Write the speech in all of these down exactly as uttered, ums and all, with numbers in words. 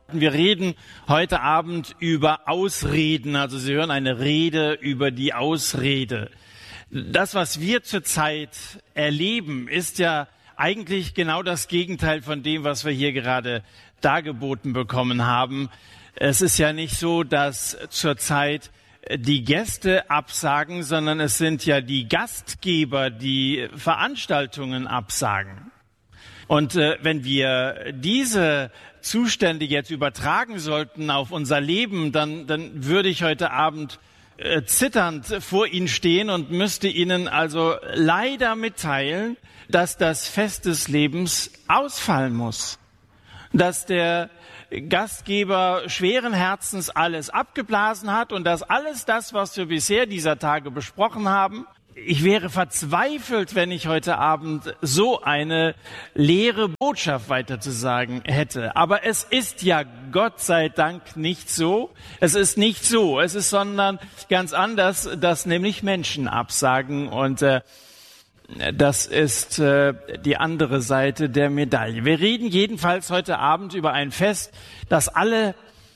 Wir reden heute Abend über Ausreden, also Sie hören eine Rede über die Ausrede. Das, was wir zurzeit erleben, ist ja eigentlich genau das Gegenteil von dem, was wir hier gerade dargeboten bekommen haben. Es ist ja nicht so, dass zurzeit die Gäste absagen, sondern es sind ja die Gastgeber, die Veranstaltungen absagen. Und äh, wenn wir diese Zustände jetzt übertragen sollten auf unser Leben, dann, dann würde ich heute Abend äh, zitternd vor Ihnen stehen und müsste Ihnen also leider mitteilen, dass das Fest des Lebens ausfallen muss. Dass der Gastgeber schweren Herzens alles abgeblasen hat und dass alles das, was wir bisher dieser Tage besprochen haben, ich wäre verzweifelt, wenn ich heute Abend so eine leere Botschaft weiterzusagen hätte. Aber es ist ja Gott sei Dank nicht so. Es ist nicht so. Es ist sondern ganz anders, dass nämlich Menschen absagen. Und äh, das ist äh, die andere Seite der Medaille. Wir reden jedenfalls heute Abend über ein Fest, das alle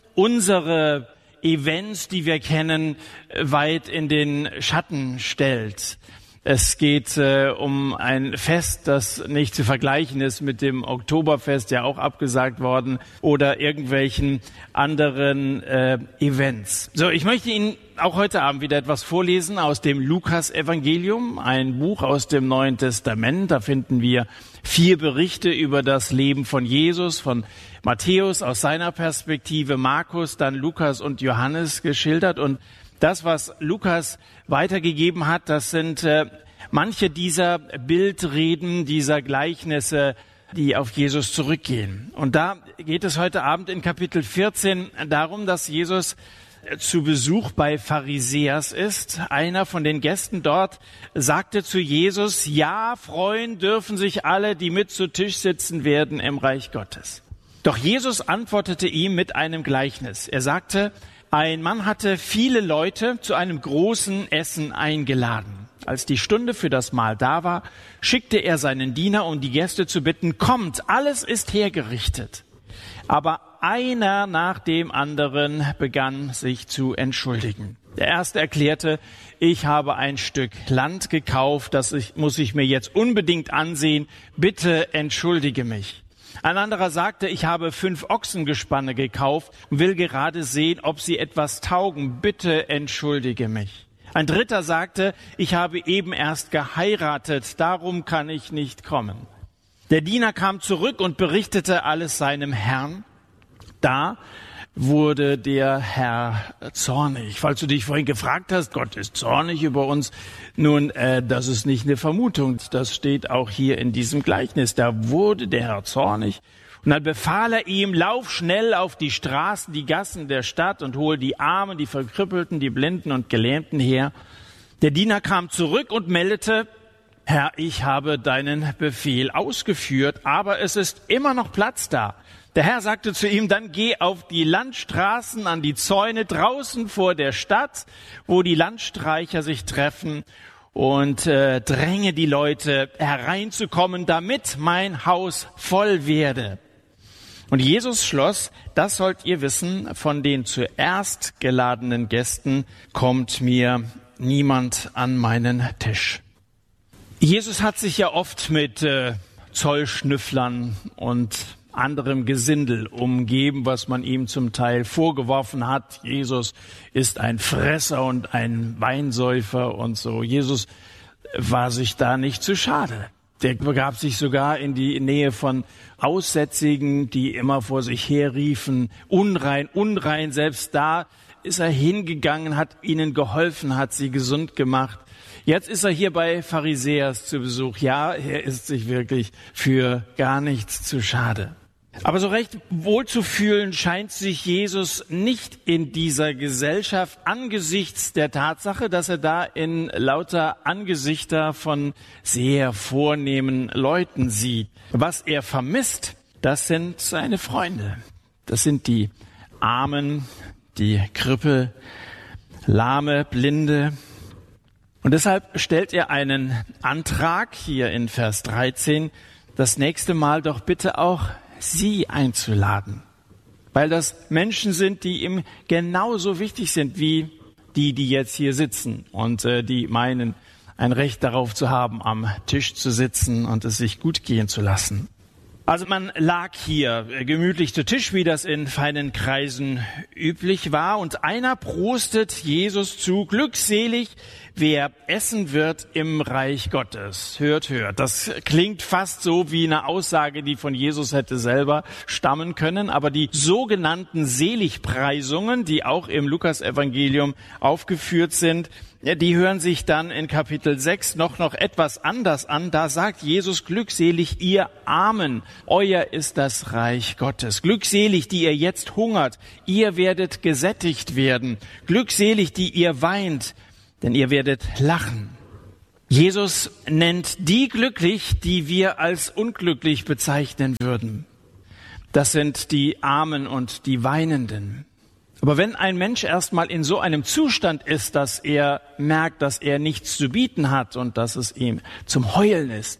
unsere Events, die wir kennen, weit in den Schatten stellt. Es geht äh, um ein Fest, das nicht zu vergleichen ist mit dem Oktoberfest, ja auch abgesagt worden, oder irgendwelchen anderen äh, Events. So, ich möchte Ihnen auch heute Abend wieder etwas vorlesen aus dem Lukas-Evangelium, ein Buch aus dem Neuen Testament. Da finden wir vier Berichte über das Leben von Jesus, von Matthäus aus seiner Perspektive, Markus, dann Lukas und Johannes geschildert. Und das, was Lukas weitergegeben hat, das sind äh, manche dieser Bildreden, dieser Gleichnisse, die auf Jesus zurückgehen. Und da geht es heute Abend in Kapitel vierzehn darum, dass Jesus zu Besuch bei Pharisäers ist. Einer von den Gästen dort sagte zu Jesus: Ja, freuen dürfen sich alle, die mit zu Tisch sitzen werden im Reich Gottes. Doch Jesus antwortete ihm mit einem Gleichnis. Er sagte: Ein Mann hatte viele Leute zu einem großen Essen eingeladen. Als die Stunde für das Mahl da war, schickte er seinen Diener, um die Gäste zu bitten: Kommt, alles ist hergerichtet. Aber einer nach dem anderen begann sich zu entschuldigen. Der erste erklärte: Ich habe ein Stück Land gekauft, das ich, muss ich mir jetzt unbedingt ansehen. Bitte entschuldige mich. Ein anderer sagte: Ich habe fünf Ochsengespanne gekauft und will gerade sehen, ob sie etwas taugen. Bitte entschuldige mich. Ein dritter sagte: Ich habe eben erst geheiratet, darum kann ich nicht kommen. Der Diener kam zurück und berichtete alles seinem Herrn. Da wurde der Herr zornig. Falls du dich vorhin gefragt hast, Gott ist zornig über uns. Nun, äh, das ist nicht eine Vermutung. Das steht auch hier in diesem Gleichnis. Da wurde der Herr zornig. Und dann befahl er ihm: Lauf schnell auf die Straßen, die Gassen der Stadt und hol die Armen, die Verkrüppelten, die Blinden und Gelähmten her. Der Diener kam zurück und meldete: Herr, ich habe deinen Befehl ausgeführt, aber es ist immer noch Platz da. Der Herr sagte zu ihm: Dann geh auf die Landstraßen, an die Zäune draußen vor der Stadt, wo die Landstreicher sich treffen, und äh, dränge die Leute hereinzukommen, damit mein Haus voll werde. Und Jesus schloss: Das sollt ihr wissen, von den zuerst geladenen Gästen kommt mir niemand an meinen Tisch. Jesus hat sich ja oft mit äh, Zollschnüfflern und anderem Gesindel umgeben, was man ihm zum Teil vorgeworfen hat. Jesus ist ein Fresser und ein Weinsäufer und so. Jesus war sich da nicht zu schade. Der begab sich sogar in die Nähe von Aussätzigen, die immer vor sich herriefen: Unrein, unrein. Selbst da ist er hingegangen, hat ihnen geholfen, hat sie gesund gemacht. Jetzt ist er hier bei Pharisäers zu Besuch. Ja, er ist sich wirklich für gar nichts zu schade. Aber so recht wohlzufühlen scheint sich Jesus nicht in dieser Gesellschaft angesichts der Tatsache, dass er da in lauter Angesichter von sehr vornehmen Leuten sieht. Was er vermisst, das sind seine Freunde. Das sind die Armen, die Krüppel, Lahme, Blinde. Und deshalb stellt er einen Antrag hier in Vers dreizehn, das nächste Mal doch bitte auch Sie einzuladen. weil das Menschen sind, die ihm genauso wichtig sind wie die, die jetzt hier sitzen und äh, die meinen, ein Recht darauf zu haben, am Tisch zu sitzen und es sich gut gehen zu lassen. Also man lag hier gemütlich zu Tisch, wie das in feinen Kreisen üblich war, und einer prostet Jesus zu: Glückselig, wer essen wird im Reich Gottes. Hört, hört. Das klingt fast so wie eine Aussage, die von Jesus hätte selber stammen können, aber die sogenannten Seligpreisungen, die auch im Lukas-Evangelium aufgeführt sind, die hören sich dann in Kapitel sechs noch, noch etwas anders an. Da sagt Jesus: Glückselig, ihr Armen, euer ist das Reich Gottes. Glückselig, die ihr jetzt hungert, ihr werdet gesättigt werden. Glückselig, die ihr weint, denn ihr werdet lachen. Jesus nennt die glücklich, die wir als unglücklich bezeichnen würden. Das sind die Armen und die Weinenden. Aber wenn ein Mensch erstmal in so einem Zustand ist, dass er merkt, dass er nichts zu bieten hat und dass es ihm zum Heulen ist,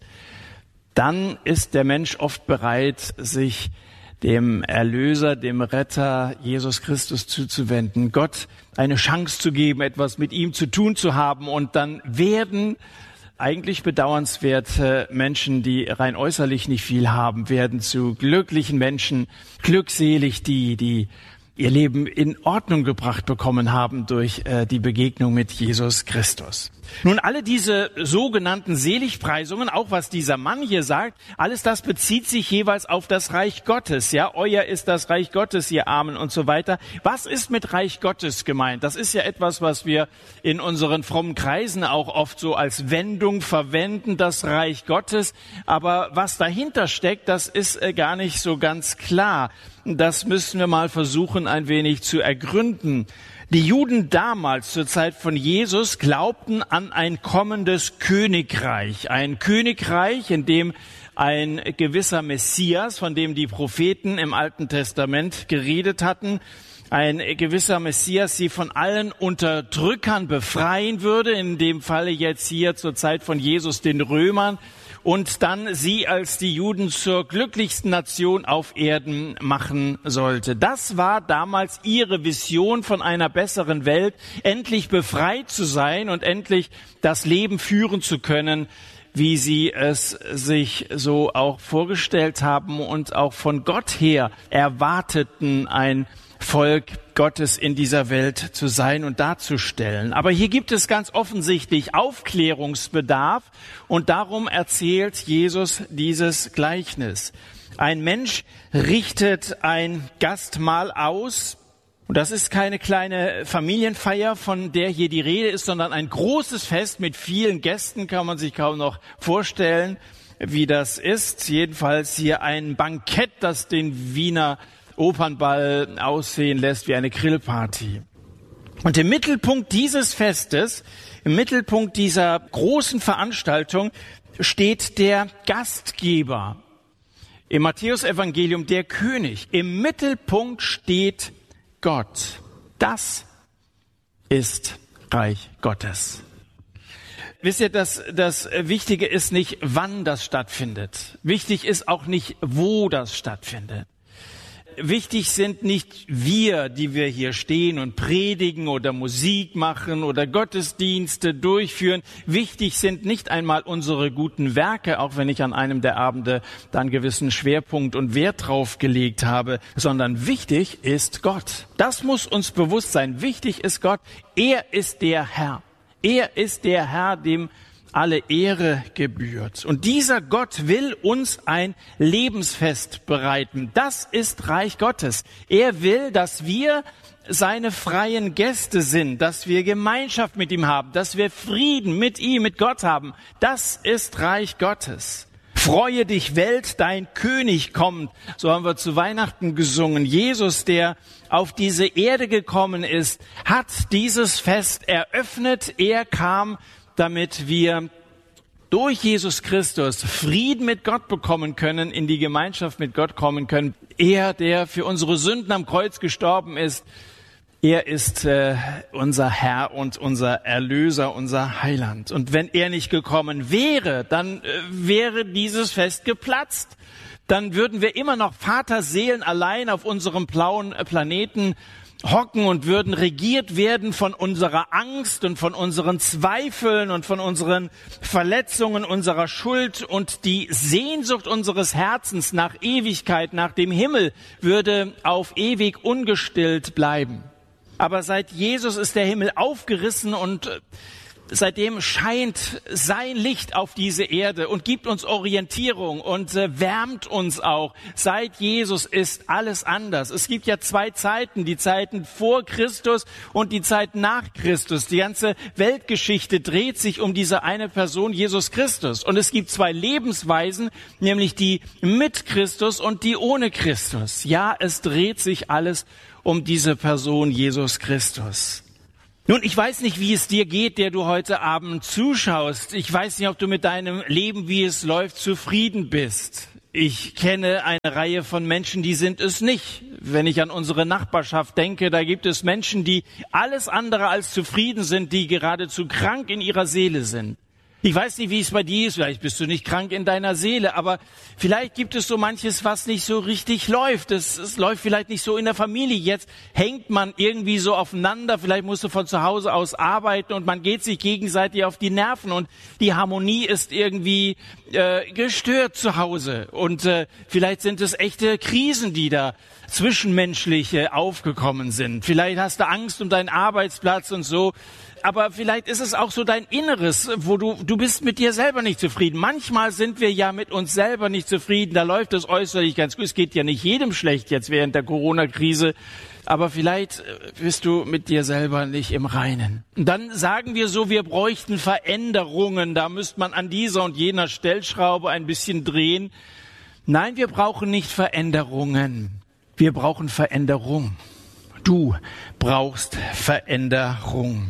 dann ist der Mensch oft bereit, sich dem Erlöser, dem Retter Jesus Christus zuzuwenden, Gott eine Chance zu geben, etwas mit ihm zu tun zu haben. Und dann werden eigentlich bedauernswerte Menschen, die rein äußerlich nicht viel haben, werden zu glücklichen Menschen, glückselig die, die ihr Leben in Ordnung gebracht bekommen haben durch äh, die Begegnung mit Jesus Christus. Nun, alle diese sogenannten Seligpreisungen, auch was dieser Mann hier sagt, alles das bezieht sich jeweils auf das Reich Gottes. Ja, euer ist das Reich Gottes, ihr Armen und so weiter. Was ist mit Reich Gottes gemeint? Das ist ja etwas, was wir in unseren frommen Kreisen auch oft so als Wendung verwenden, das Reich Gottes. Aber was dahinter steckt, das ist äh, gar nicht so ganz klar. Das müssen wir mal versuchen, ein wenig zu ergründen. Die Juden damals, zur Zeit von Jesus, glaubten an ein kommendes Königreich. Ein Königreich, in dem ein gewisser Messias, von dem die Propheten im Alten Testament geredet hatten, ein gewisser Messias sie von allen Unterdrückern befreien würde, in dem Falle jetzt hier zur Zeit von Jesus den Römern, und dann sie als die Juden zur glücklichsten Nation auf Erden machen sollte. Das war damals ihre Vision von einer besseren Welt, endlich befreit zu sein und endlich das Leben führen zu können, wie sie es sich so auch vorgestellt haben und auch von Gott her erwarteten, ein Volk Gottes in dieser Welt zu sein und darzustellen. Aber hier gibt es ganz offensichtlich Aufklärungsbedarf, und darum erzählt Jesus dieses Gleichnis. Ein Mensch richtet ein Gastmahl aus, und das ist keine kleine Familienfeier, von der hier die Rede ist, sondern ein großes Fest mit vielen Gästen, kann man sich kaum noch vorstellen, wie das ist. Jedenfalls hier ein Bankett, das den Wiener Opernball aussehen lässt wie eine Grillparty. Und im Mittelpunkt dieses Festes, im Mittelpunkt dieser großen Veranstaltung steht der Gastgeber. Im Matthäus-Evangelium der König. Im Mittelpunkt steht Gott. Das ist Reich Gottes. Wisst ihr, dass das Wichtige ist nicht, wann das stattfindet. Wichtig ist auch nicht, wo das stattfindet. Wichtig sind nicht wir, die wir hier stehen und predigen oder Musik machen oder Gottesdienste durchführen. Wichtig sind nicht einmal unsere guten Werke, auch wenn ich an einem der Abende da einen gewissen Schwerpunkt und Wert drauf gelegt habe, sondern wichtig ist Gott. Das muss uns bewusst sein. Wichtig ist Gott. Er ist der Herr. Er ist der Herr, dem alle Ehre gebührt. Und dieser Gott will uns ein Lebensfest bereiten. Das ist Reich Gottes. Er will, dass wir seine freien Gäste sind, dass wir Gemeinschaft mit ihm haben, dass wir Frieden mit ihm, mit Gott haben. Das ist Reich Gottes. Freue dich, Welt, dein König kommt. So haben wir zu Weihnachten gesungen. Jesus, der auf diese Erde gekommen ist, hat dieses Fest eröffnet. Er kam, damit wir durch Jesus Christus Frieden mit Gott bekommen können, in die Gemeinschaft mit Gott kommen können. Er, der für unsere Sünden am Kreuz gestorben ist, er ist äh, unser Herr und unser Erlöser, unser Heiland. Und wenn er nicht gekommen wäre, dann äh, wäre dieses Fest geplatzt. dann würden wir immer noch Vaterseelen allein auf unserem blauen Planeten hocken und würden regiert werden von unserer Angst und von unseren Zweifeln und von unseren Verletzungen, unserer Schuld, und die Sehnsucht unseres Herzens nach Ewigkeit, nach dem Himmel, würde auf ewig ungestillt bleiben. Aber seit Jesus ist der Himmel aufgerissen und seitdem scheint sein Licht auf diese Erde und gibt uns Orientierung und äh, wärmt uns auch. Seit Jesus ist alles anders. Es gibt ja zwei Zeiten, die Zeiten vor Christus und die Zeit nach Christus. Die ganze Weltgeschichte dreht sich um diese eine Person, Jesus Christus. Und es gibt zwei Lebensweisen, nämlich die mit Christus und die ohne Christus. Ja, es dreht sich alles um diese Person, Jesus Christus. Nun, ich weiß nicht, wie es dir geht, der du heute Abend zuschaust. Ich weiß nicht, ob du mit deinem Leben, wie es läuft, zufrieden bist. Ich kenne eine Reihe von Menschen, die sind es nicht. Wenn ich an unsere Nachbarschaft denke, da gibt es Menschen, die alles andere als zufrieden sind, die geradezu krank in ihrer Seele sind. Ich weiß nicht, wie es bei dir ist, vielleicht bist du nicht krank in deiner Seele, aber vielleicht gibt es so manches, was nicht so richtig läuft. Es, es läuft vielleicht nicht so in der Familie. Jetzt hängt man irgendwie so aufeinander, vielleicht musst du von zu Hause aus arbeiten und man geht sich gegenseitig auf die Nerven und die Harmonie ist irgendwie äh, gestört zu Hause. Und äh, vielleicht sind es echte Krisen, die da zwischenmenschlich äh, aufgekommen sind. Vielleicht hast du Angst um deinen Arbeitsplatz und so. Aber vielleicht ist es auch so dein Inneres, wo du, du bist mit dir selber nicht zufrieden. Manchmal sind wir ja mit uns selber nicht zufrieden. Da läuft es äußerlich ganz gut. Es geht ja nicht jedem schlecht jetzt während der Corona-Krise. Aber vielleicht bist du mit dir selber nicht im Reinen. Und dann sagen wir so, wir bräuchten Veränderungen. Da müsste man an dieser und jener Stellschraube ein bisschen drehen. Nein, wir brauchen nicht Veränderungen. Wir brauchen Veränderung. Du brauchst Veränderung.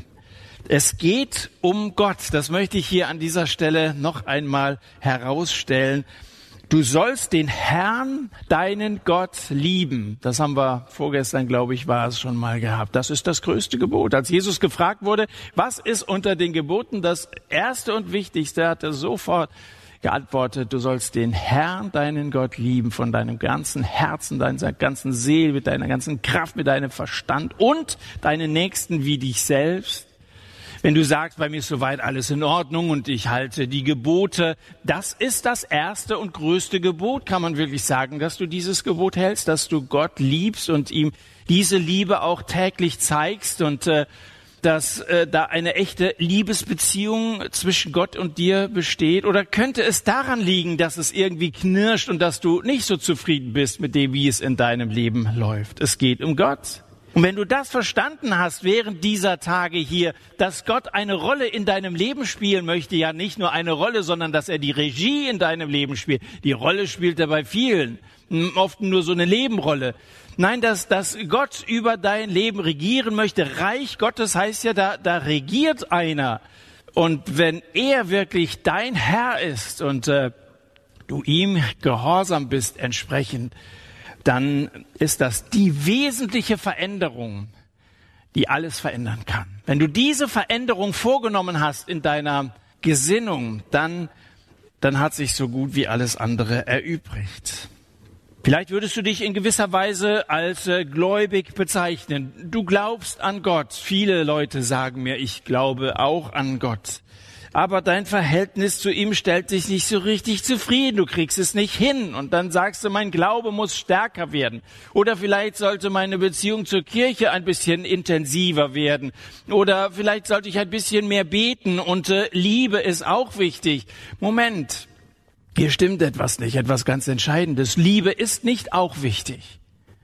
Es geht um Gott. Das möchte ich hier an dieser Stelle noch einmal herausstellen. Du sollst den Herrn, deinen Gott, lieben. Das haben wir vorgestern, glaube ich, war es schon mal gehabt. Das ist das größte Gebot. Als Jesus gefragt wurde, was ist unter den Geboten das erste und wichtigste, hat er sofort geantwortet, du sollst den Herrn, deinen Gott, lieben von deinem ganzen Herzen, deiner ganzen Seele, mit deiner ganzen Kraft, mit deinem Verstand und deinen Nächsten wie dich selbst. Wenn du sagst, bei mir ist soweit alles in Ordnung und ich halte die Gebote, das ist das erste und größte Gebot. Kann man wirklich sagen, dass du dieses Gebot hältst, dass du Gott liebst und ihm diese Liebe auch täglich zeigst und äh, dass äh, da eine echte Liebesbeziehung zwischen Gott und dir besteht? Oder könnte es daran liegen, dass es irgendwie knirscht und dass du nicht so zufrieden bist mit dem, wie es in deinem Leben läuft? Es geht um Gott. Und wenn du das verstanden hast während dieser Tage hier, dass Gott eine Rolle in deinem Leben spielen möchte, ja nicht nur eine Rolle, sondern dass er die Regie in deinem Leben spielt. Die Rolle spielt er bei vielen, oft nur so eine Nebenrolle. Nein, dass, dass Gott über dein Leben regieren möchte. Reich Gottes heißt ja, da, da regiert einer. Und wenn er wirklich dein Herr ist und äh, du ihm gehorsam bist entsprechend, dann ist das die wesentliche Veränderung, die alles verändern kann. Wenn du diese Veränderung vorgenommen hast in deiner Gesinnung, dann, dann hat sich so gut wie alles andere erübrigt. Vielleicht würdest du dich in gewisser Weise als äh, gläubig bezeichnen. Du glaubst an Gott. Viele Leute sagen mir, ich glaube auch an Gott. Aber dein Verhältnis zu ihm stellt dich nicht so richtig zufrieden. Du kriegst es nicht hin. Und dann sagst du, mein Glaube muss stärker werden. Oder vielleicht sollte meine Beziehung zur Kirche ein bisschen intensiver werden. Oder vielleicht sollte ich ein bisschen mehr beten. Und äh, Liebe ist auch wichtig. Moment, hier stimmt etwas nicht, etwas ganz Entscheidendes. Liebe ist nicht auch wichtig.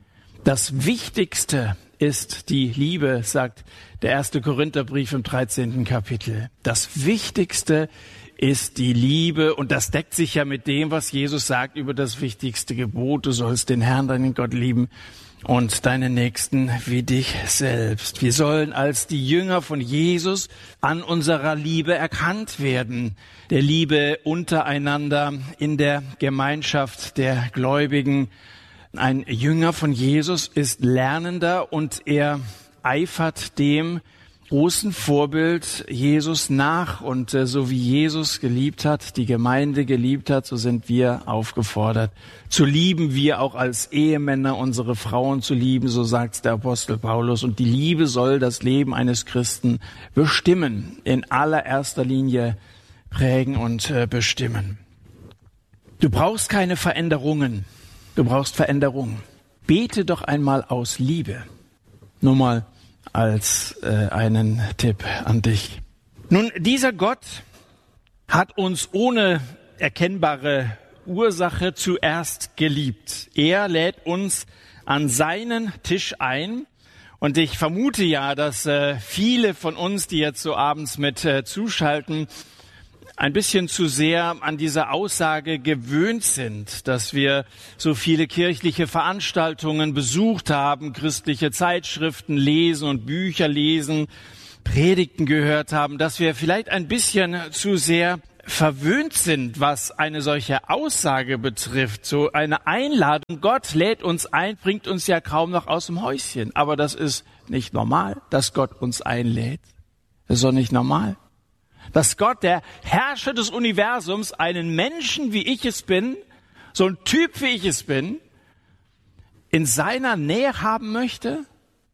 Das Wichtigste ist die Liebe, sagt der erste Korintherbrief im dreizehnten Kapitel. Das Wichtigste ist die Liebe und das deckt sich ja mit dem, was Jesus sagt über das wichtigste Gebot. Du sollst den Herrn, deinen Gott lieben und deinen Nächsten wie dich selbst. Wir sollen als die Jünger von Jesus an unserer Liebe erkannt werden. Der Liebe untereinander in der Gemeinschaft der Gläubigen. Ein Jünger von Jesus ist Lernender und er eifert dem, großen Vorbild Jesus nach. Und äh, so wie Jesus geliebt hat, die Gemeinde geliebt hat, so sind wir aufgefordert zu lieben, wir auch als Ehemänner unsere Frauen zu lieben, so sagt der Apostel Paulus. Und die Liebe soll das Leben eines Christen bestimmen, in allererster Linie prägen und äh, bestimmen. Du brauchst keine Veränderungen, du brauchst Veränderungen. Bete doch einmal aus Liebe. Nur mal als äh, einen Tipp an dich. Nun, dieser Gott hat uns ohne erkennbare Ursache zuerst geliebt. Er lädt uns an seinen Tisch ein. Und ich vermute ja, dass äh, viele von uns, die jetzt so abends mit äh, zuschalten, ein bisschen zu sehr an diese Aussage gewöhnt sind, dass wir so viele kirchliche Veranstaltungen besucht haben, christliche Zeitschriften lesen und Bücher lesen, Predigten gehört haben, dass wir vielleicht ein bisschen zu sehr verwöhnt sind, was eine solche Aussage betrifft. So eine Einladung, Gott lädt uns ein, bringt uns ja kaum noch aus dem Häuschen. Aber das ist nicht normal, dass Gott uns einlädt. Das ist doch nicht normal. Dass Gott, der Herrscher des Universums, einen Menschen, wie ich es bin, so ein Typ, wie ich es bin, in seiner Nähe haben möchte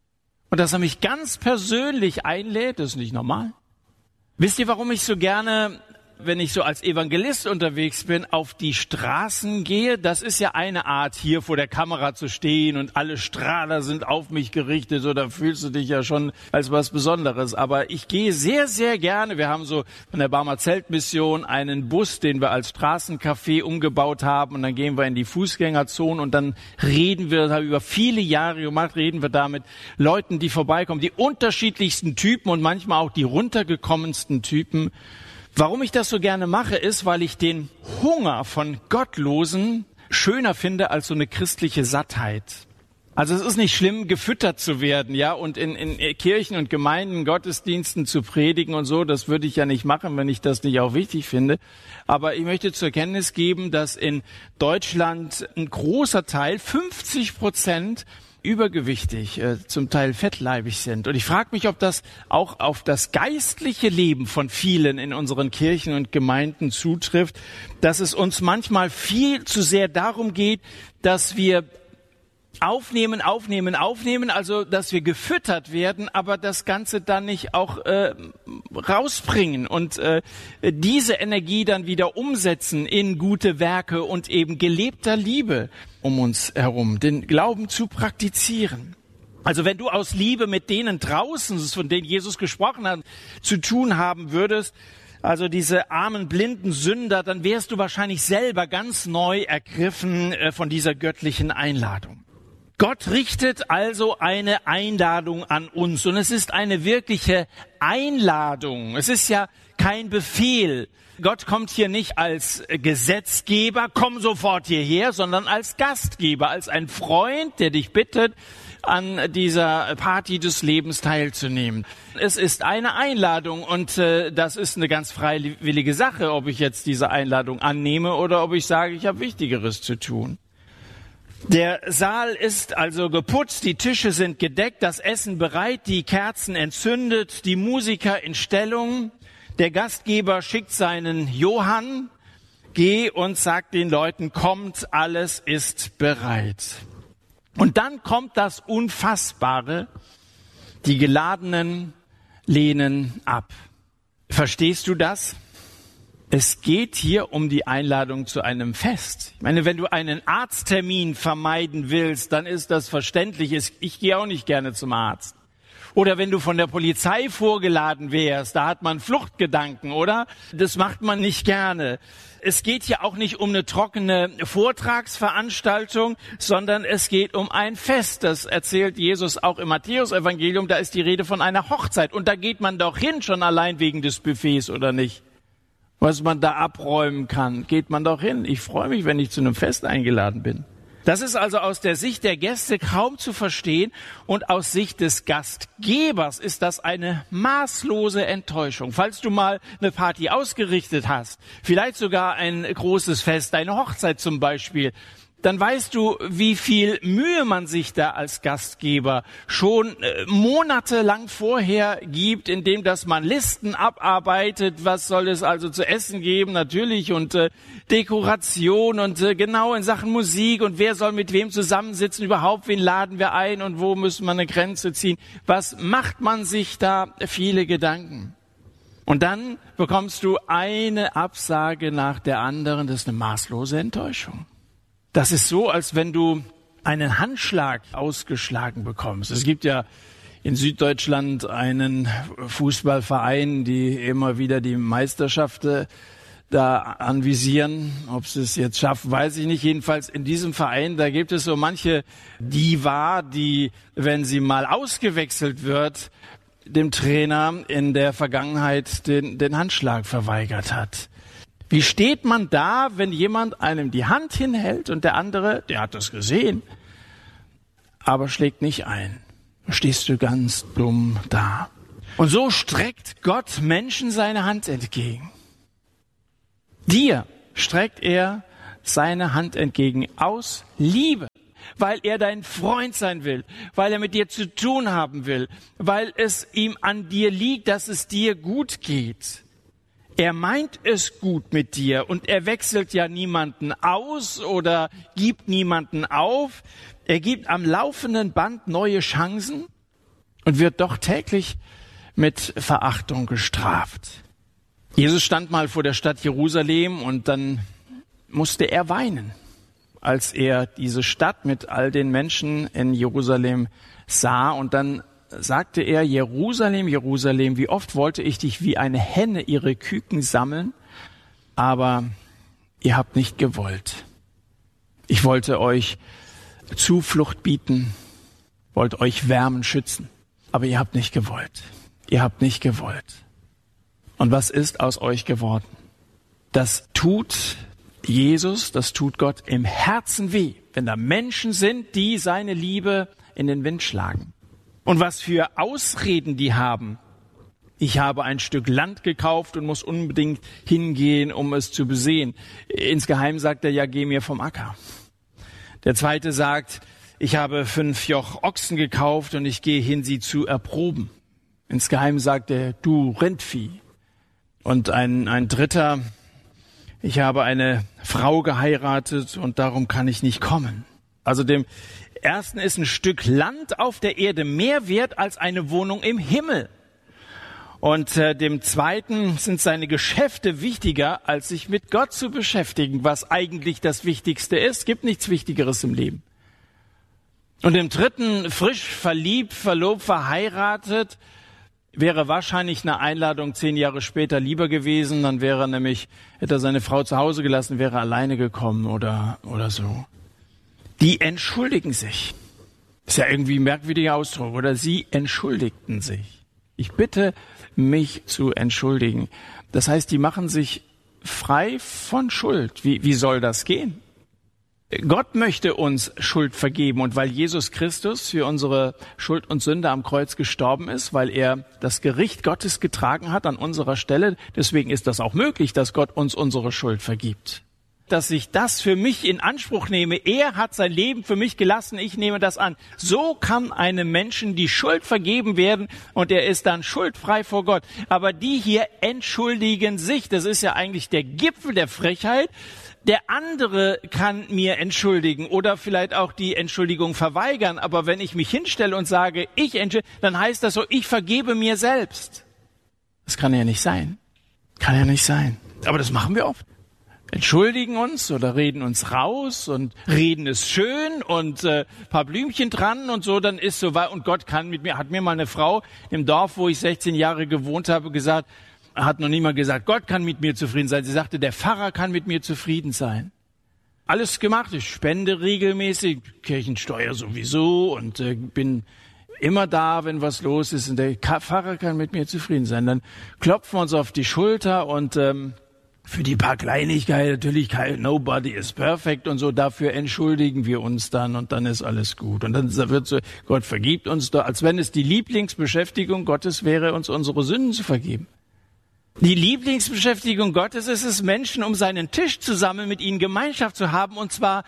und dass er mich ganz persönlich einlädt, das ist nicht normal. Wisst ihr, warum ich so gerne, wenn ich so als Evangelist unterwegs bin, auf die Straßen gehe? Das ist ja eine Art, hier vor der Kamera zu stehen und alle Strahler sind auf mich gerichtet, so da fühlst du dich ja schon als was Besonderes. Aber ich gehe sehr, sehr gerne, wir haben so von der Barmer Zeltmission einen Bus, den wir als Straßencafé umgebaut haben und dann gehen wir in die Fußgängerzone und dann reden wir, das habe ich über viele Jahre gemacht, reden wir da mit Leuten, die vorbeikommen, die unterschiedlichsten Typen und manchmal auch die runtergekommensten Typen. Warum ich das so gerne mache, ist, weil ich den Hunger von Gottlosen schöner finde als so eine christliche Sattheit. Also es ist nicht schlimm, gefüttert zu werden, ja, und in, in Kirchen und Gemeinden, Gottesdiensten zu predigen und so. Das würde ich ja nicht machen, wenn ich das nicht auch wichtig finde. Aber ich möchte zur Kenntnis geben, dass in Deutschland ein großer Teil, fünfzig Prozent, übergewichtig, äh, zum Teil fettleibig sind. Und ich frage mich, ob das auch auf das geistliche Leben von vielen in unseren Kirchen und Gemeinden zutrifft, dass es uns manchmal viel zu sehr darum geht, dass wir aufnehmen, aufnehmen, aufnehmen, also dass wir gefüttert werden, aber das Ganze dann nicht auch äh, rausbringen und äh, diese Energie dann wieder umsetzen in gute Werke und eben gelebter Liebe um uns herum, den Glauben zu praktizieren. Also wenn du aus Liebe mit denen draußen, von denen Jesus gesprochen hat, zu tun haben würdest, also diese armen, blinden Sünder, dann wärst du wahrscheinlich selber ganz neu ergriffen äh, von dieser göttlichen Einladung. Gott richtet also eine Einladung an uns und es ist eine wirkliche Einladung. Es ist ja kein Befehl. Gott kommt hier nicht als Gesetzgeber, komm sofort hierher, sondern als Gastgeber, als ein Freund, der dich bittet, an dieser Party des Lebens teilzunehmen. Es ist eine Einladung und äh, das ist eine ganz freiwillige Sache, ob ich jetzt diese Einladung annehme oder ob ich sage, ich habe Wichtigeres zu tun. Der Saal ist also geputzt, die Tische sind gedeckt, das Essen bereit, die Kerzen entzündet, die Musiker in Stellung. Der Gastgeber schickt seinen Johann, geh und sagt den Leuten, kommt, alles ist bereit. Und dann kommt das Unfassbare, die Geladenen lehnen ab. Verstehst du das? Es geht hier um die Einladung zu einem Fest. Ich meine, wenn du einen Arzttermin vermeiden willst, dann ist das verständlich. Ich gehe auch nicht gerne zum Arzt. Oder wenn du von der Polizei vorgeladen wärst, da hat man Fluchtgedanken, oder? Das macht man nicht gerne. Es geht hier auch nicht um eine trockene Vortragsveranstaltung, sondern es geht um ein Fest. Das erzählt Jesus auch im Matthäus-Evangelium. Da ist die Rede von einer Hochzeit. Und da geht man doch hin, schon allein wegen des Buffets, oder nicht? Was man da abräumen kann, geht man doch hin. Ich freue mich, wenn ich zu einem Fest eingeladen bin. Das ist also aus der Sicht der Gäste kaum zu verstehen und aus Sicht des Gastgebers ist das eine maßlose Enttäuschung. Falls du mal eine Party ausgerichtet hast, vielleicht sogar ein großes Fest, eine Hochzeit zum Beispiel, dann weißt du, wie viel Mühe man sich da als Gastgeber schon äh, monatelang vorher gibt, indem dass man Listen abarbeitet, was soll es also zu essen geben, natürlich, und äh, Dekoration und äh, genau in Sachen Musik und wer soll mit wem zusammensitzen, überhaupt, wen laden wir ein und wo müssen wir eine Grenze ziehen. Was macht man sich da viele Gedanken? Und dann bekommst du eine Absage nach der anderen, das ist eine maßlose Enttäuschung. Das ist so, als wenn du einen Handschlag ausgeschlagen bekommst. Es gibt ja in Süddeutschland einen Fußballverein, die immer wieder die Meisterschaft da anvisieren. Ob sie es jetzt schaffen, weiß ich nicht. Jedenfalls in diesem Verein, da gibt es so manche Diva, die, wenn sie mal ausgewechselt wird, dem Trainer in der Vergangenheit den, den Handschlag verweigert hat. Wie steht man da, wenn jemand einem die Hand hinhält und der andere, der hat das gesehen, aber schlägt nicht ein? Da stehst du ganz dumm da. Und so streckt Gott Menschen seine Hand entgegen. Dir streckt er seine Hand entgegen aus Liebe, weil er dein Freund sein will, weil er mit dir zu tun haben will, weil es ihm an dir liegt, dass es dir gut geht. Er meint es gut mit dir und er wechselt ja niemanden aus oder gibt niemanden auf. Er gibt am laufenden Band neue Chancen und wird doch täglich mit Verachtung gestraft. Jesus stand mal vor der Stadt Jerusalem und dann musste er weinen, als er diese Stadt mit all den Menschen in Jerusalem sah. Und dann sagte er, Jerusalem, Jerusalem, wie oft wollte ich dich wie eine Henne ihre Küken sammeln, aber ihr habt nicht gewollt. Ich wollte euch Zuflucht bieten, wollte euch wärmen, schützen, aber ihr habt nicht gewollt. Ihr habt nicht gewollt. Und was ist aus euch geworden? Das tut Jesus, das tut Gott im Herzen weh, wenn da Menschen sind, die seine Liebe in den Wind schlagen. Und was für Ausreden die haben. Ich habe ein Stück Land gekauft und muss unbedingt hingehen, um es zu besehen. Insgeheim sagt er, ja, geh mir vom Acker. Der zweite sagt, ich habe fünf Joch Ochsen gekauft und ich gehe hin, sie zu erproben. Insgeheim sagt er, du Rindvieh. Und ein, ein dritter, ich habe eine Frau geheiratet und darum kann ich nicht kommen. Also dem ersten ist ein Stück Land auf der Erde mehr wert als eine Wohnung im Himmel. Und äh, dem zweiten sind seine Geschäfte wichtiger, als sich mit Gott zu beschäftigen, was eigentlich das Wichtigste ist. Es gibt nichts Wichtigeres im Leben. Und dem dritten, frisch verliebt, verlobt, verheiratet, wäre wahrscheinlich eine Einladung zehn Jahre später lieber gewesen. Dann wäre er nämlich, hätte er seine Frau zu Hause gelassen, wäre alleine gekommen oder, oder so. Die entschuldigen sich. Ist ja irgendwie ein merkwürdiger Ausdruck. Oder sie entschuldigten sich. Ich bitte, mich zu entschuldigen. Das heißt, die machen sich frei von Schuld. Wie, wie soll das gehen? Gott möchte uns Schuld vergeben. Und weil Jesus Christus für unsere Schuld und Sünde am Kreuz gestorben ist, weil er das Gericht Gottes getragen hat an unserer Stelle, deswegen ist das auch möglich, dass Gott uns unsere Schuld vergibt. Dass ich das für mich in Anspruch nehme. Er hat sein Leben für mich gelassen, ich nehme das an. So kann einem Menschen die Schuld vergeben werden und er ist dann schuldfrei vor Gott. Aber die hier entschuldigen sich. Das ist ja eigentlich der Gipfel der Frechheit. Der andere kann mir entschuldigen oder vielleicht auch die Entschuldigung verweigern. Aber wenn ich mich hinstelle und sage, ich entschuldige, dann heißt das so, ich vergebe mir selbst. Das kann ja nicht sein. Kann ja nicht sein. Aber das machen wir oft. Entschuldigen uns oder reden uns raus und reden es schön und äh, paar Blümchen dran und so, dann ist so weit. Und Gott kann mit mir, hat mir mal eine Frau im Dorf, wo ich sechzehn Jahre gewohnt habe, gesagt, hat noch niemand gesagt, Gott kann mit mir zufrieden sein. Sie sagte, der Pfarrer kann mit mir zufrieden sein. Alles gemacht, ich spende regelmäßig, Kirchensteuer sowieso und äh, bin immer da, wenn was los ist und der Pfarrer kann mit mir zufrieden sein. Dann klopfen wir uns auf die Schulter und ähm, für die paar Kleinigkeiten, natürlich, nobody is perfect und so, dafür entschuldigen wir uns dann und dann ist alles gut. Und dann wird so, Gott vergibt uns doch, als wenn es die Lieblingsbeschäftigung Gottes wäre, uns unsere Sünden zu vergeben. Die Lieblingsbeschäftigung Gottes ist es, Menschen um seinen Tisch zu sammeln, mit ihnen Gemeinschaft zu haben und zwar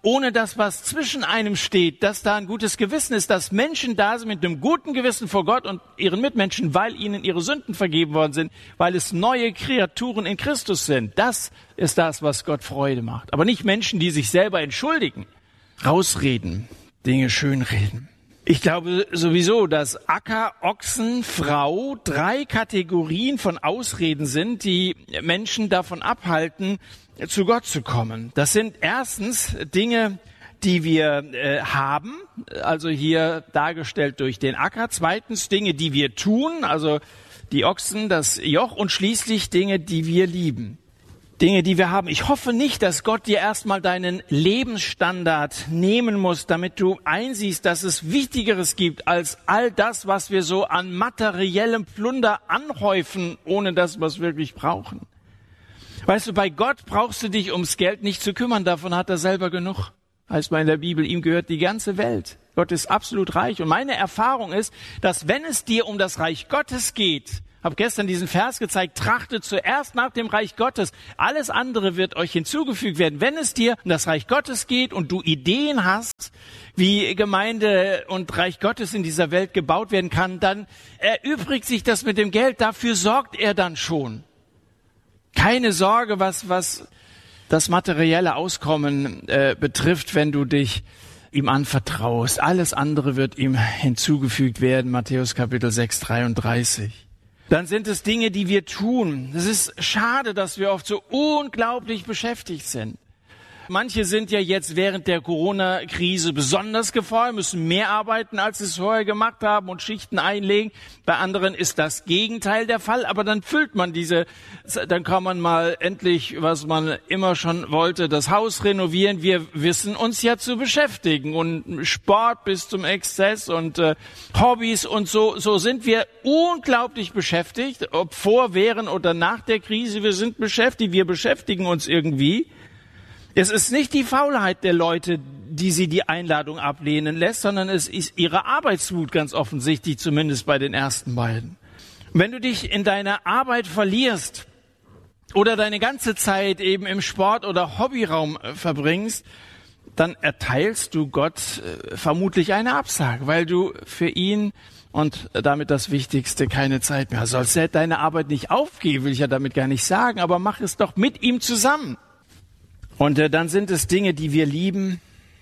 ohne das, was zwischen einem steht, dass da ein gutes Gewissen ist, dass Menschen da sind mit einem guten Gewissen vor Gott und ihren Mitmenschen, weil ihnen ihre Sünden vergeben worden sind, weil es neue Kreaturen in Christus sind. Das ist das, was Gott Freude macht. Aber nicht Menschen, die sich selber entschuldigen, rausreden, Dinge schönreden. Ich glaube sowieso, dass Acker, Ochsen, Frau drei Kategorien von Ausreden sind, die Menschen davon abhalten, zu Gott zu kommen. Das sind erstens Dinge, die wir äh, haben, also hier dargestellt durch den Acker. Zweitens Dinge, die wir tun, also die Ochsen, das Joch. Und schließlich Dinge, die wir lieben. Dinge, die wir haben. Ich hoffe nicht, dass Gott dir erstmal deinen Lebensstandard nehmen muss, damit du einsiehst, dass es Wichtigeres gibt als all das, was wir so an materiellem Plunder anhäufen, ohne das, was wir wirklich brauchen. Weißt du, bei Gott brauchst du dich ums Geld nicht zu kümmern, davon hat er selber genug. Heißt mal in der Bibel, ihm gehört die ganze Welt. Gott ist absolut reich. Und meine Erfahrung ist, dass wenn es dir um das Reich Gottes geht, habe gestern diesen Vers gezeigt, trachtet zuerst nach dem Reich Gottes. Alles andere wird euch hinzugefügt werden. Wenn es dir um das Reich Gottes geht und du Ideen hast, wie Gemeinde und Reich Gottes in dieser Welt gebaut werden kann, dann erübrigt sich das mit dem Geld. Dafür sorgt er dann schon. Keine Sorge, was, was das materielle Auskommen äh, betrifft, wenn du dich ihm anvertraust. Alles andere wird ihm hinzugefügt werden. Matthäus Kapitel sechs, dreiunddreißig. Dann sind es Dinge, die wir tun. Es ist schade, dass wir oft so unglaublich beschäftigt sind. Manche sind ja jetzt während der Corona-Krise besonders gefordert, müssen mehr arbeiten, als sie es vorher gemacht haben und Schichten einlegen. Bei anderen ist das Gegenteil der Fall, aber dann füllt man diese, dann kann man mal endlich, was man immer schon wollte, das Haus renovieren. Wir wissen uns ja zu beschäftigen und Sport bis zum Exzess und äh, Hobbys und so, so sind wir unglaublich beschäftigt, ob vor, während oder nach der Krise. Wir sind beschäftigt, wir beschäftigen uns irgendwie. Es ist nicht die Faulheit der Leute, die sie die Einladung ablehnen lässt, sondern es ist ihre Arbeitswut ganz offensichtlich, zumindest bei den ersten beiden. Wenn du dich in deiner Arbeit verlierst oder deine ganze Zeit eben im Sport- oder Hobbyraum verbringst, dann erteilst du Gott vermutlich eine Absage, weil du für ihn und damit das Wichtigste keine Zeit mehr hast. Sollst du deine Arbeit nicht aufgeben, will ich ja damit gar nicht sagen, aber mach es doch mit ihm zusammen. Und äh, dann sind es Dinge, die wir lieben.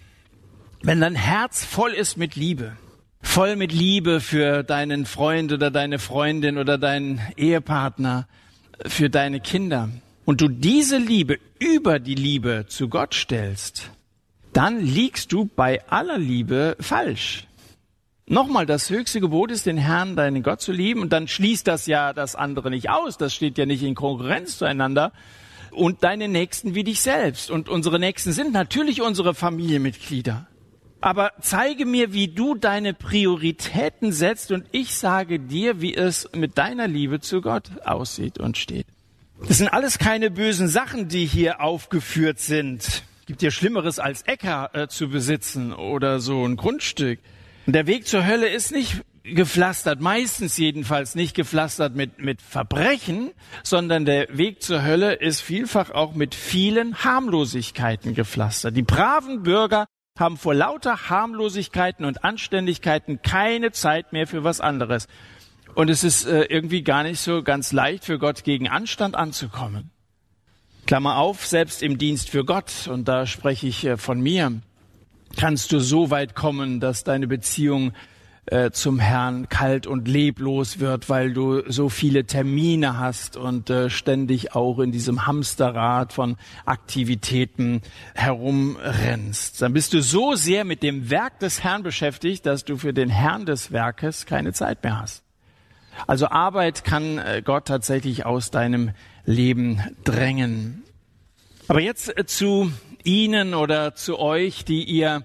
Wenn dein Herz voll ist mit Liebe, voll mit Liebe für deinen Freund oder deine Freundin oder deinen Ehepartner, für deine Kinder, und du diese Liebe über die Liebe zu Gott stellst, dann liegst du bei aller Liebe falsch. Nochmal, das höchste Gebot ist, den Herrn, deinen Gott zu lieben, und dann schließt das ja das andere nicht aus. Das steht ja nicht in Konkurrenz zueinander. Und deine Nächsten wie dich selbst. Und unsere Nächsten sind natürlich unsere Familienmitglieder. Aber zeige mir, wie du deine Prioritäten setzt, und ich sage dir, wie es mit deiner Liebe zu Gott aussieht und steht. Das sind alles keine bösen Sachen, die hier aufgeführt sind. Gibt ja Schlimmeres als Äcker äh, zu besitzen oder so ein Grundstück. Und der Weg zur Hölle ist nicht gepflastert, meistens jedenfalls nicht gepflastert mit, mit Verbrechen, sondern der Weg zur Hölle ist vielfach auch mit vielen Harmlosigkeiten gepflastert. Die braven Bürger haben vor lauter Harmlosigkeiten und Anständigkeiten keine Zeit mehr für was anderes. Und es ist äh, irgendwie gar nicht so ganz leicht für Gott gegen Anstand anzukommen. Klammer auf, selbst im Dienst für Gott, und da spreche ich äh, von mir, kannst du so weit kommen, dass deine Beziehung zum Herrn kalt und leblos wird, weil du so viele Termine hast und äh, ständig auch in diesem Hamsterrad von Aktivitäten herumrennst. Dann bist du so sehr mit dem Werk des Herrn beschäftigt, dass du für den Herrn des Werkes keine Zeit mehr hast. Also Arbeit kann äh, Gott tatsächlich aus deinem Leben drängen. Aber jetzt äh, zu Ihnen oder zu euch, die ihr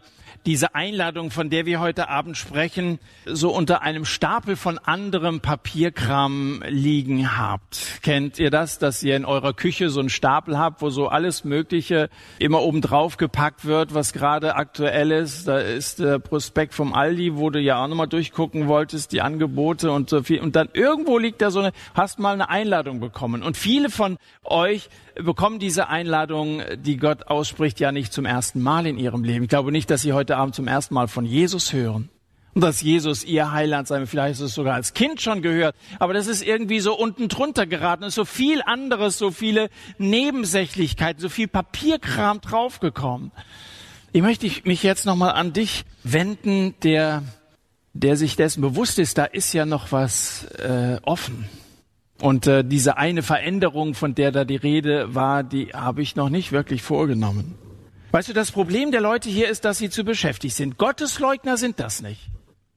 diese Einladung, von der wir heute Abend sprechen, so unter einem Stapel von anderem Papierkram liegen habt. Kennt ihr das, dass ihr in eurer Küche so einen Stapel habt, wo so alles Mögliche immer oben drauf gepackt wird, was gerade aktuell ist? Da ist der Prospekt vom Aldi, wo du ja auch nochmal durchgucken wolltest, die Angebote und so viel. Und dann irgendwo liegt da so eine, hast mal eine Einladung bekommen. Und viele von euch bekommen diese Einladung, die Gott ausspricht, ja nicht zum ersten Mal in ihrem Leben. Ich glaube nicht, dass sie heute Abend zum ersten Mal von Jesus hören. Und dass Jesus ihr Heiland sei, vielleicht ist es sogar als Kind schon gehört. Aber das ist irgendwie so unten drunter geraten. Es ist so viel anderes, so viele Nebensächlichkeiten, so viel Papierkram draufgekommen. Ich möchte mich jetzt nochmal an dich wenden, der, der sich dessen bewusst ist, da ist ja noch was äh, offen. Und äh, diese eine Veränderung, von der da die Rede war, die habe ich noch nicht wirklich vorgenommen. Weißt du, das Problem der Leute hier ist, dass sie zu beschäftigt sind. Gottesleugner sind das nicht.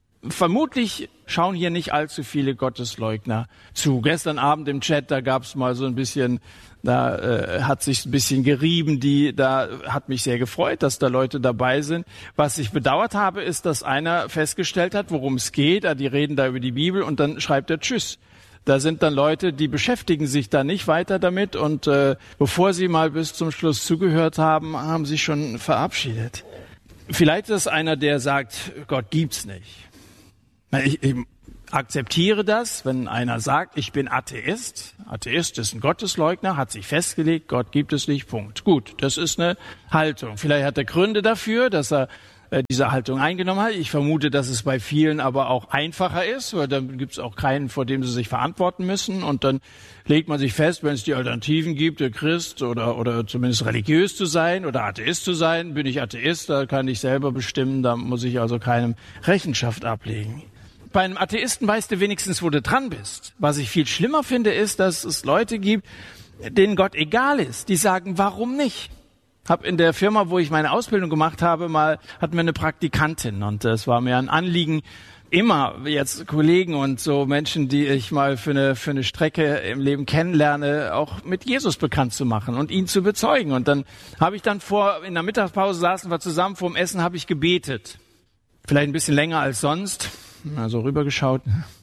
Vermutlich schauen hier nicht allzu viele Gottesleugner zu. Gestern Abend im Chat, da gab es mal so ein bisschen, da äh, hat sich ein bisschen gerieben, die, da hat mich sehr gefreut, dass da Leute dabei sind. Was ich bedauert habe, ist, dass einer festgestellt hat, worum es geht. Die reden da über die Bibel und dann schreibt er Tschüss. Da sind dann Leute, die beschäftigen sich da nicht weiter damit und äh, bevor sie mal bis zum Schluss zugehört haben, haben sie schon verabschiedet. Vielleicht ist es einer, der sagt, Gott gibt's nicht. Ich, ich akzeptiere das, wenn einer sagt, ich bin Atheist. Atheist ist ein Gottesleugner, hat sich festgelegt, Gott gibt es nicht, Punkt. Gut, das ist eine Haltung. Vielleicht hat er Gründe dafür, dass er diese Haltung eingenommen hat. Ich vermute, dass es bei vielen aber auch einfacher ist, weil dann gibt es auch keinen, vor dem sie sich verantworten müssen. Und dann legt man sich fest, wenn es die Alternativen gibt, der Christ oder oder zumindest religiös zu sein oder Atheist zu sein, bin ich Atheist, da kann ich selber bestimmen, da muss ich also keinem Rechenschaft ablegen. Bei einem Atheisten weißt du wenigstens, wo du dran bist. Was ich viel schlimmer finde, ist, dass es Leute gibt, denen Gott egal ist. Die sagen, warum nicht? Hab in der Firma, wo ich meine Ausbildung gemacht habe, mal hatten wir eine Praktikantin und es war mir ein Anliegen, immer jetzt Kollegen und so Menschen, die ich mal für eine für eine Strecke im Leben kennenlerne, auch mit Jesus bekannt zu machen und ihn zu bezeugen. Und dann habe ich dann vor, in der Mittagspause saßen wir zusammen vorm Essen, habe ich gebetet. Vielleicht ein bisschen länger als sonst, also rübergeschaut,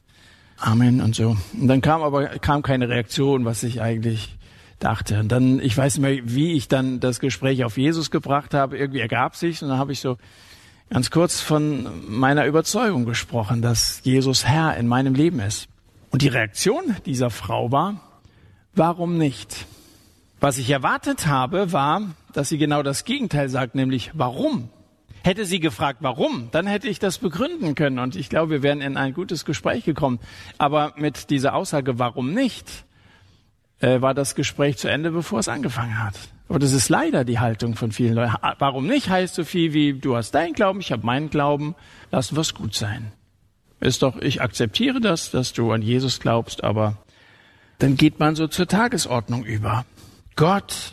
Amen und so. Und dann kam aber kam keine Reaktion, was ich eigentlich dachte. Und dann, ich weiß nicht mehr, wie ich dann das Gespräch auf Jesus gebracht habe. Irgendwie ergab sich und dann habe ich so ganz kurz von meiner Überzeugung gesprochen, dass Jesus Herr in meinem Leben ist. Und die Reaktion dieser Frau war, warum nicht? Was ich erwartet habe, war, dass sie genau das Gegenteil sagt, nämlich warum? Hätte sie gefragt, warum, dann hätte ich das begründen können. Und ich glaube, wir wären in ein gutes Gespräch gekommen. Aber mit dieser Aussage, warum nicht, war das Gespräch zu Ende, bevor es angefangen hat. Aber das ist leider die Haltung von vielen Leuten. Warum nicht heißt so viel wie, du hast deinen Glauben, ich habe meinen Glauben, lassen wir es gut sein. Ist doch, ich akzeptiere das, dass du an Jesus glaubst, aber dann geht man so zur Tagesordnung über. Gott,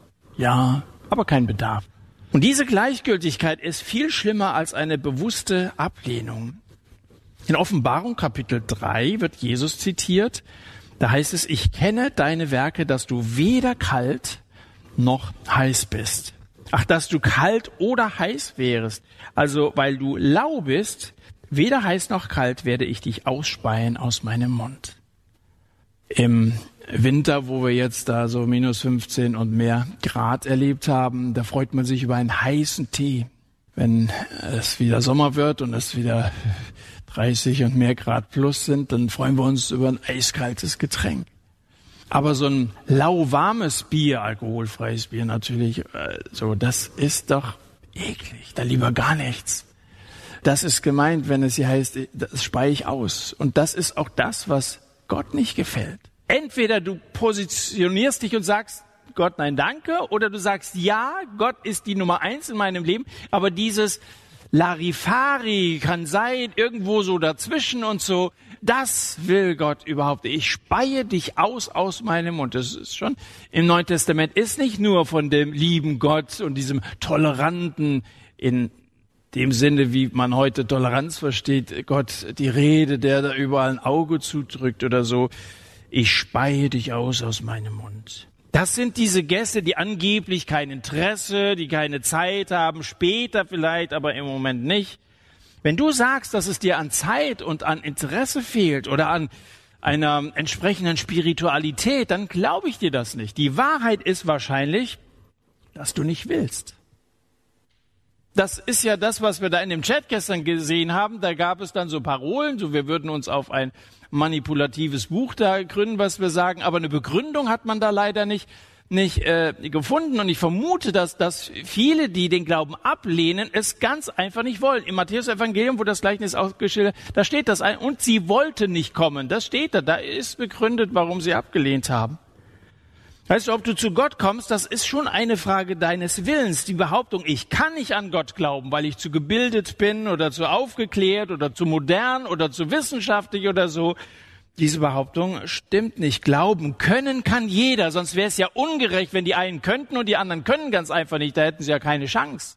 ja, aber kein Bedarf. Und diese Gleichgültigkeit ist viel schlimmer als eine bewusste Ablehnung. In Offenbarung Kapitel drei wird Jesus zitiert. Da heißt es, ich kenne deine Werke, dass du weder kalt noch heiß bist. Ach, dass du kalt oder heiß wärest. Also, weil du lau bist, weder heiß noch kalt, werde ich dich ausspeien aus meinem Mund. Im Winter, wo wir jetzt da so minus fünfzehn und mehr Grad erlebt haben, da freut man sich über einen heißen Tee. Wenn es wieder Sommer wird und es wieder dreißig und mehr Grad plus sind, dann freuen wir uns über ein eiskaltes Getränk. Aber so ein lauwarmes Bier, alkoholfreies Bier natürlich, so, das ist doch eklig. Da lieber gar nichts. Das ist gemeint, wenn es hier heißt, das speie ich aus. Und das ist auch das, was Gott nicht gefällt. Entweder du positionierst dich und sagst, Gott, nein, danke, oder du sagst, ja, Gott ist die Nummer eins in meinem Leben, aber dieses Larifari kann sein, irgendwo so dazwischen und so, das will Gott überhaupt nicht. Ich speie dich aus aus meinem Mund. Das ist schon im Neuen Testament, ist nicht nur von dem lieben Gott und diesem Toleranten in dem Sinne, wie man heute Toleranz versteht, Gott die Rede, der da überall ein Auge zudrückt oder so. Ich speie dich aus aus meinem Mund. Das sind diese Gäste, die angeblich kein Interesse, die keine Zeit haben, später vielleicht, aber im Moment nicht. Wenn du sagst, dass es dir an Zeit und an Interesse fehlt oder an einer entsprechenden Spiritualität, dann glaube ich dir das nicht. Die Wahrheit ist wahrscheinlich, dass du nicht willst. Das ist ja das, was wir da in dem Chat gestern gesehen haben. Da gab es dann so Parolen, so wir würden uns auf ein manipulatives Buch da gründen, was wir sagen. Aber eine Begründung hat man da leider nicht, nicht äh, gefunden. Und ich vermute, dass, dass viele, die den Glauben ablehnen, es ganz einfach nicht wollen. Im Matthäus-Evangelium, wo das Gleichnis ausgeschildert, da steht das ein. Und sie wollte nicht kommen. Das steht da. Da ist begründet, warum sie abgelehnt haben. Weißt du, ob du zu Gott kommst, das ist schon eine Frage deines Willens. Die Behauptung, ich kann nicht an Gott glauben, weil ich zu gebildet bin oder zu aufgeklärt oder zu modern oder zu wissenschaftlich oder so. Diese Behauptung stimmt nicht. Glauben können kann jeder, sonst wäre es ja ungerecht, wenn die einen könnten und die anderen können ganz einfach nicht. Da hätten sie ja keine Chance.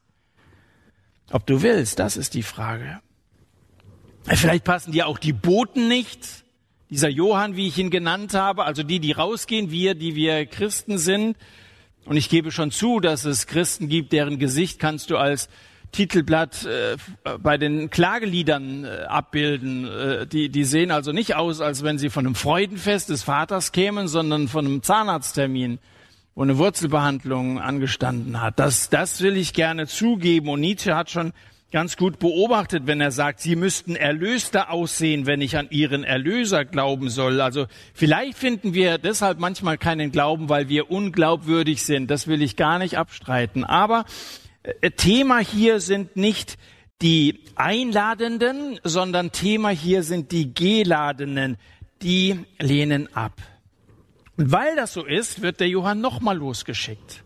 Ob du willst, das ist die Frage. Vielleicht passen dir auch die Boten nicht. Dieser Johann, wie ich ihn genannt habe, also die, die rausgehen, wir, die wir Christen sind. Und ich gebe schon zu, dass es Christen gibt, deren Gesicht kannst du als Titelblatt äh, bei den Klageliedern äh, abbilden. Äh, die, die sehen also nicht aus, als wenn sie von einem Freudenfest des Vaters kämen, sondern von einem Zahnarzttermin, wo eine Wurzelbehandlung angestanden hat. Das, das will ich gerne zugeben. Und Nietzsche hat schon ganz gut beobachtet, wenn er sagt, sie müssten erlöster aussehen, wenn ich an ihren Erlöser glauben soll. Also vielleicht finden wir deshalb manchmal keinen Glauben, weil wir unglaubwürdig sind. Das will ich gar nicht abstreiten. Aber äh, Thema hier sind nicht die Einladenden, sondern Thema hier sind die Geladenen. Die lehnen ab. Und weil das so ist, wird der Johann nochmal losgeschickt.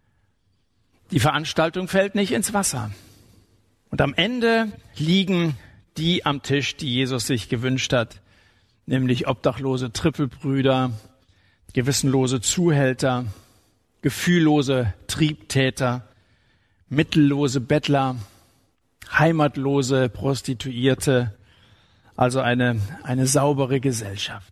Die Veranstaltung fällt nicht ins Wasser. Und am Ende liegen die am Tisch, die Jesus sich gewünscht hat, nämlich obdachlose Trippelbrüder, gewissenlose Zuhälter, gefühllose Triebtäter, mittellose Bettler, heimatlose Prostituierte, also eine, eine saubere Gesellschaft.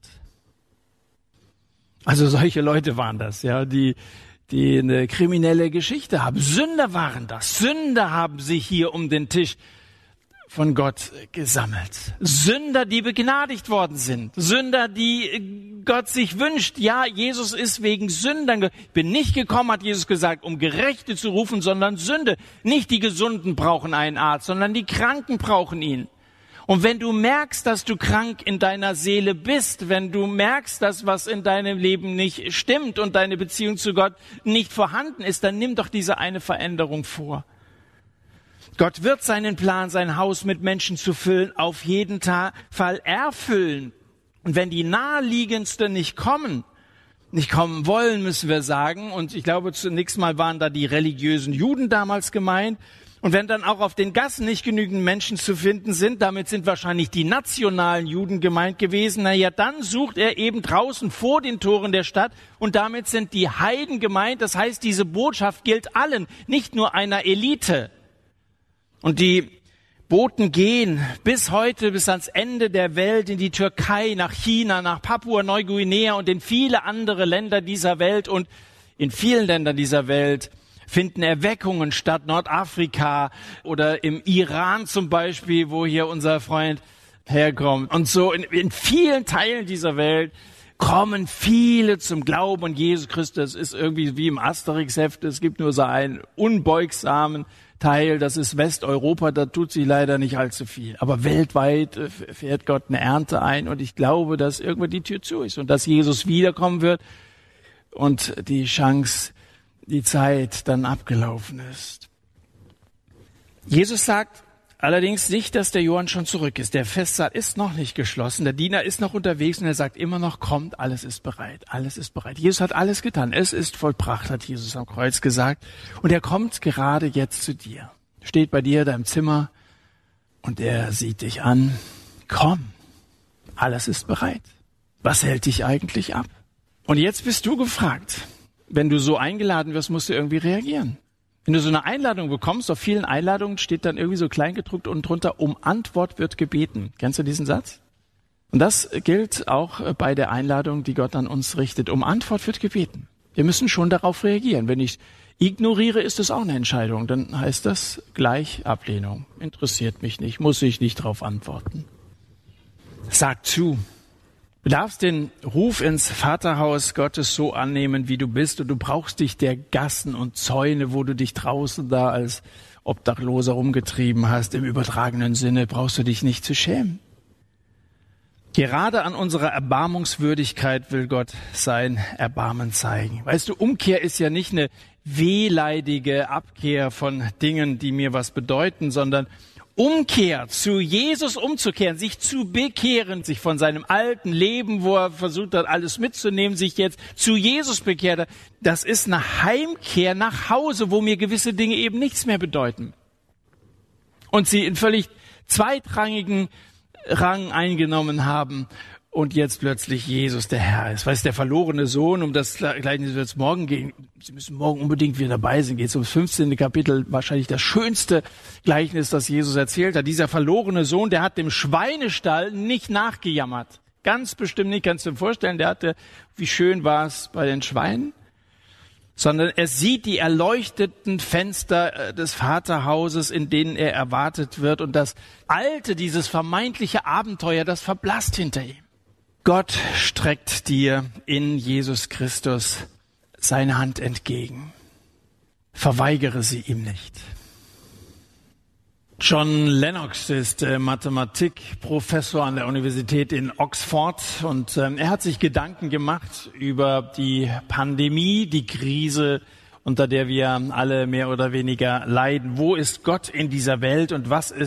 Also solche Leute waren das, ja, die die eine kriminelle Geschichte haben. Sünder waren das. Sünder haben sich hier um den Tisch von Gott gesammelt. Sünder, die begnadigt worden sind. Sünder, die Gott sich wünscht. Ja, Jesus ist wegen Sündern. Ich bin nicht gekommen, hat Jesus gesagt, um Gerechte zu rufen, sondern Sünde. Nicht die Gesunden brauchen einen Arzt, sondern die Kranken brauchen ihn. Und wenn du merkst, dass du krank in deiner Seele bist, wenn du merkst, dass was in deinem Leben nicht stimmt und deine Beziehung zu Gott nicht vorhanden ist, dann nimm doch diese eine Veränderung vor. Gott wird seinen Plan, sein Haus mit Menschen zu füllen, auf jeden Fall erfüllen. Und wenn die naheliegendsten nicht kommen, nicht kommen wollen, müssen wir sagen, und ich glaube, zunächst mal waren da die religiösen Juden damals gemeint, und wenn dann auch auf den Gassen nicht genügend Menschen zu finden sind, damit sind wahrscheinlich die nationalen Juden gemeint gewesen, na ja, dann sucht er eben draußen vor den Toren der Stadt und damit sind die Heiden gemeint. Das heißt, diese Botschaft gilt allen, nicht nur einer Elite. Und die Boten gehen bis heute, bis ans Ende der Welt, in die Türkei, nach China, nach Papua-Neuguinea und in viele andere Länder dieser Welt. Und in vielen Ländern dieser Welt finden Erweckungen statt, Nordafrika oder im Iran zum Beispiel, wo hier unser Freund herkommt. Und so in, in vielen Teilen dieser Welt kommen viele zum Glauben an Jesus Christus. Das ist irgendwie wie im Asterix-Heft, es gibt nur so einen unbeugsamen Teil, das ist Westeuropa, da tut sich leider nicht allzu viel. Aber weltweit fährt Gott eine Ernte ein und ich glaube, dass irgendwann die Tür zu ist und dass Jesus wiederkommen wird und die Chance, die Zeit dann abgelaufen ist. Jesus sagt allerdings nicht, dass der Johann schon zurück ist. Der Festsaal ist noch nicht geschlossen. Der Diener ist noch unterwegs und er sagt immer noch, kommt, alles ist bereit. Alles ist bereit. Jesus hat alles getan. Es ist vollbracht, hat Jesus am Kreuz gesagt. Und er kommt gerade jetzt zu dir. Steht bei dir in deinem Zimmer und er sieht dich an. Komm, alles ist bereit. Was hält dich eigentlich ab? Und jetzt bist du gefragt. Wenn du so eingeladen wirst, musst du irgendwie reagieren. Wenn du so eine Einladung bekommst, auf vielen Einladungen steht dann irgendwie so kleingedruckt unten drunter, um Antwort wird gebeten. Kennst du diesen Satz? Und das gilt auch bei der Einladung, die Gott an uns richtet. Um Antwort wird gebeten. Wir müssen schon darauf reagieren. Wenn ich ignoriere, ist es auch eine Entscheidung. Dann heißt das gleich Ablehnung. Interessiert mich nicht, muss ich nicht darauf antworten. Sag zu. Du darfst den Ruf ins Vaterhaus Gottes so annehmen, wie du bist. Und du brauchst dich der Gassen und Zäune, wo du dich draußen da als Obdachloser rumgetrieben hast, im übertragenen Sinne, brauchst du dich nicht zu schämen. Gerade an unserer Erbarmungswürdigkeit will Gott sein Erbarmen zeigen. Weißt du, Umkehr ist ja nicht eine wehleidige Abkehr von Dingen, die mir was bedeuten, sondern Umkehr, zu Jesus umzukehren, sich zu bekehren, sich von seinem alten Leben, wo er versucht hat, alles mitzunehmen, sich jetzt zu Jesus bekehrt hat. Das ist eine Heimkehr nach Hause, wo mir gewisse Dinge eben nichts mehr bedeuten. Und sie in völlig zweitrangigen Rang eingenommen haben und jetzt plötzlich Jesus der Herr ist. Weißt du, der verlorene Sohn, um das Gleichnis wird es morgen gehen. Sie müssen morgen unbedingt wieder dabei sein. Geht es ums fünfzehnte Kapitel, wahrscheinlich das schönste Gleichnis, das Jesus erzählt hat. Dieser verlorene Sohn, der hat dem Schweinestall nicht nachgejammert. Ganz bestimmt nicht, kannst du dir vorstellen. Der hatte, wie schön war es bei den Schweinen? Sondern er sieht die erleuchteten Fenster des Vaterhauses, in denen er erwartet wird. Und das Alte, dieses vermeintliche Abenteuer, das verblasst hinter ihm. Gott streckt dir in Jesus Christus seine Hand entgegen. Verweigere sie ihm nicht. John Lennox ist äh, Mathematikprofessor an der Universität in Oxford und ähm, er hat sich Gedanken gemacht über die Pandemie, die Krise, unter der wir alle mehr oder weniger leiden. Wo ist Gott in dieser Welt und was ist